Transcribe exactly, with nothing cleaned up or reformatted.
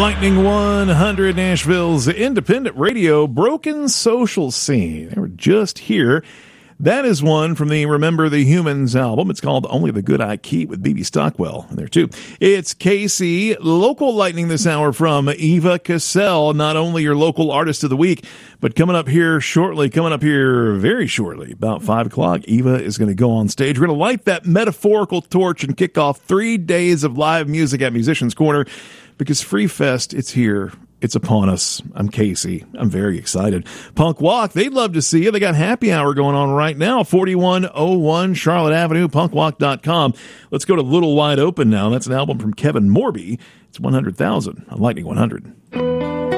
Lightning one hundred, Nashville's independent radio broken social scene. They were just here. That is one from the Remember the Humans album. It's called Only the Good I Keep with B B Stockwell. And there too. It's Casey, local lightning this hour from Eva Cassell, not only your local artist of the week, but coming up here shortly, coming up here very shortly, about five o'clock, Eva is going to go on stage. We're going to light that metaphorical torch and kick off three days of live music at Musicians Corner because Free Fest, it's here. It's upon us. I'm Casey. I'm very excited. Punk Walk, they'd love to see you. They got happy hour going on right now. forty-one oh one Charlotte Avenue, punk walk dot com. Let's go to Little Wide Open now. That's an album from Kevin Morby. It's one hundred thousand on Lightning one hundred.